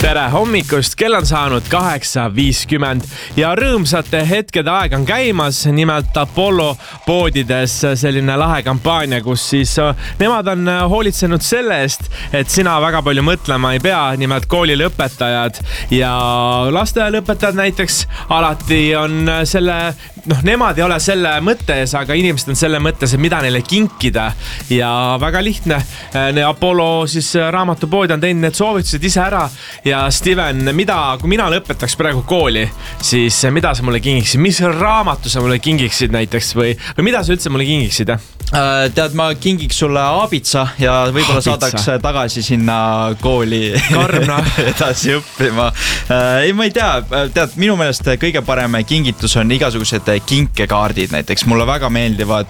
Tere hommikust, kell on saanud 8:50 ja rõõmsate hetkede aeg on käimas. Nimelt Apollo poodides selline lahe kampaania, kus siis nemad on hoolitsenud selle eest, et sina väga palju mõtlema ei pea. Nimelt koolilõpetajad ja lasteaialõpetajad näiteks alati on selle, nemad ei ole selle mõttes, aga inimesed on selle mõttes, et mida neile kinkida. Ja väga lihtne, Apollo siis raamatupood on teinud need soovitused ise ära. Ja Steven, kui mina lõpetaks praegu kooli, siis mida sa mulle kingiksid? Mis raamatu sa mulle kingiksid näiteks või mida sa üldse mulle kingiksid? Tead, ma kingiks sulle aabitsa ja võib-olla saadaks tagasi sinna kooli edasi õppima. Ei, ma ei tea, tead, minu meelest kõige parem kingitus on igasugused kinkekaardid näiteks. Mulle väga meeldivad,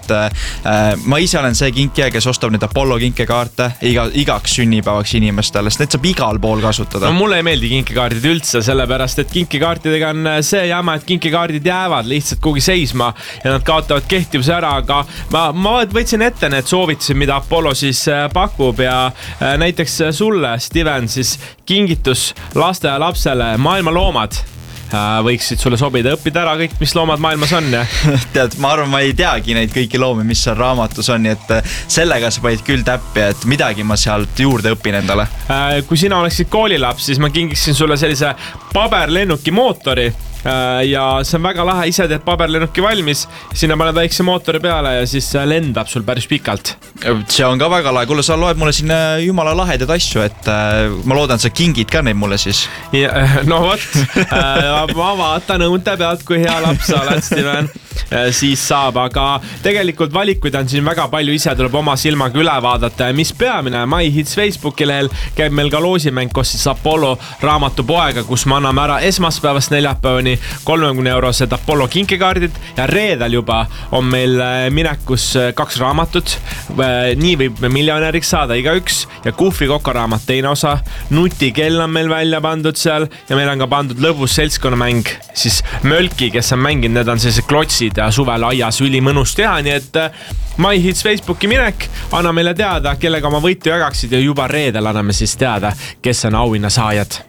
ma ise olen see kinkija, kes ostab nüüd Apollo kinkekaarte igaks sünnipäevaks inimestele, sest need saab igal pool kasutada. No, mulle ei meeldi kinkekaardid üldse, sellepärast et kinkekaartidega on see jama, et kinkekaardid jäävad lihtsalt kuhugi seisma ja nad kaotavad kehtivuse ära, aga ma võtsin ette need soovitused, mida Apollo siis pakub ja näiteks sulle, Steven, siis kingitus laste ja lapsele maailma loomad. Võiksid sulle sobida, õppida ära kõik, mis loomad maailmas on. Ja? Tead, ma arvan, ma ei teagi neid kõiki loomi, mis seal raamatus on, nii et sellega sa panid küll täppi, et midagi ma sealt juurde õpin endale. Kui sina oleksid koolilaps, siis ma kingiksin sulle sellise paberlennuki mootori ja see on väga lahe, ise teed paberlennuki valmis, sinna paned väikse mootori peale ja siis lendab sul päris pikalt. See on ka väga lahe, kuule, sa loed mulle siin jumala lahedad asju, et ma loodan, sa kingid ka neid mulle siis. Ja, no võt, ma vaatan õunte pealt, kui hea laps sa oled, Steven, siis saab, aga tegelikult valikuid on siin väga palju, ise tuleb oma silmaga üle vaadata ja mis peamine, MyHits Facebooki lehel käib meil ka loosimäng koos siis Apollo raamatupoega, kus me anname ära esmaspäevast neljapäevani 30 eurosed Apollo kinkekaardid ja reedel juba on meil minekus 2 raamatut. Nii võib miljonäriks saada igaüks ja Kuhvi kokoraamat teine osa. Nutikell on meil välja pandud seal ja meil on ka pandud lõbus seltskonnamäng. Siis Mölki, kes on mänginud, need on sellised klotsid ja suvel aias ülimõnus teha, nii et MyHits Facebooki minek, anna meile teada, kellega oma võitu jagaksid ja juba reedel anname siis teada, kes on auhinna saajad.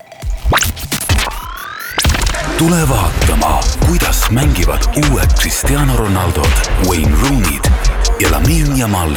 Tule vaatama, kuidas mängivad uued Cristiano Ronaldod, Wayne Rooney'd ja Lamine Yamalid.